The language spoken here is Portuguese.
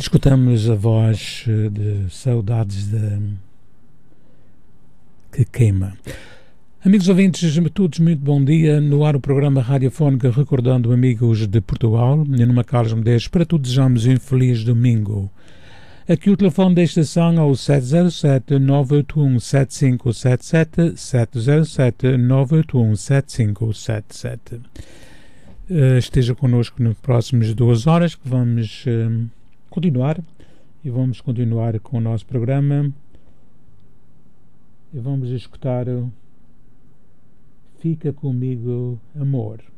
Escutamos a voz de Saudades que queima. Amigos ouvintes, todos muito bom dia. No ar o programa radiofónico Recordando Amigos de Portugal. E numa Carlos Medeiros, para todos desejamos um feliz domingo. Aqui o telefone da estação é o 707-981-7577, 707-981-7577. Esteja connosco nas próximas 2 horas, que vamos continuar com o nosso programa e vamos escutar Fica Comigo, Amor.